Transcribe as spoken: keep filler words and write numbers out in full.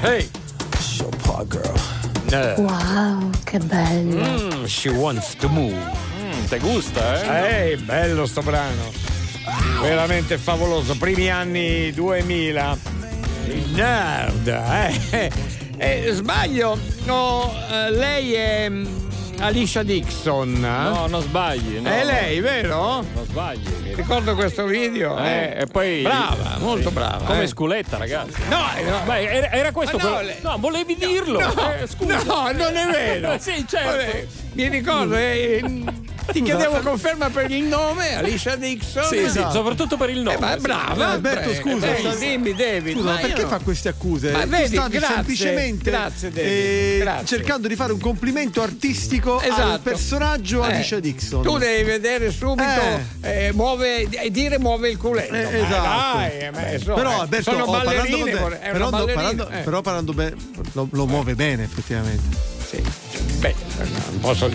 Hey. Show paw girl. No. Wow, che bello. Mm, she wants to move. Mm, te gusta, eh? Ehi, bello sto brano. Veramente favoloso. Primi anni duemila. Il nerd, eh. eh sbaglio. No, eh, lei è Alicia Dixon. No, non sbagli. No. È lei, vero? Non sbagli. Mi ricordo questo video. Eh, eh. e poi. Brava, molto brava. Come eh. Sculetta, ragazzi. No, no. Beh, era, era questo Ma no, quello. le- No, volevi dirlo. No, eh, scusa. no, non è vero. Sì, certo. Vabbè, mi ricordo, eh, ti chiedevo conferma per il nome, Alicia Dixon. Sì, sì, soprattutto per il nome. Eh, ma è brava. Eh, Alberto, prego. scusa, Eh, sta- dimmi, David. Scusa, ma ma perché io- fa queste accuse? Ma Tu vedi, stavi grazie, semplicemente grazie, David, eh, grazie. cercando di fare un complimento artistico al Esatto. personaggio Eh, Alicia Dixon. Tu devi vedere subito, eh, muove, e dire muove il culetto. Eh, Ma esatto. dai, eh, ma insomma, Però Alberto, sono oh, parlando ballerine, con te, vorrei- è una però, ballerina, parlando, eh. però parlando bene, lo, lo muove bene effettivamente. Sì, beh, non posso